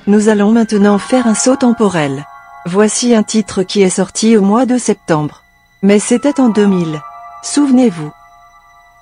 Nous allons maintenant faire un saut temporel. Voici un titre qui est sorti au mois de septembre. Mais c'était en 2000. Souvenez-vous.